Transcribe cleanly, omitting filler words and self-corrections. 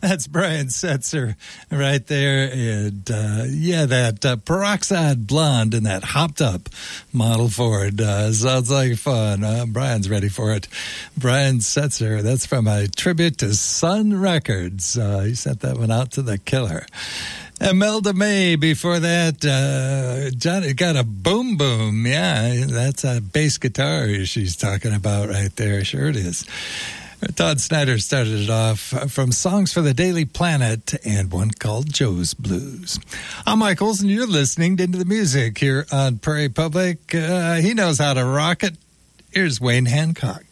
That's Brian Setzer right there. And, that peroxide blonde in that hopped up model Ford. Sounds like fun. Brian's ready for it. Brian Setzer, that's from a tribute to Sun Records. He sent that one out to the killer. Imelda May before that. Johnny got a boom boom. Yeah, that's a bass guitar she's talking about right there. Sure it is. Todd Snyder started it off from Songs for the Daily Planet and one called Joe's Blues. I'm Mike Olson. You're listening to Into the Music here on Prairie Public. He knows how to rock it. Here's Wayne Hancock.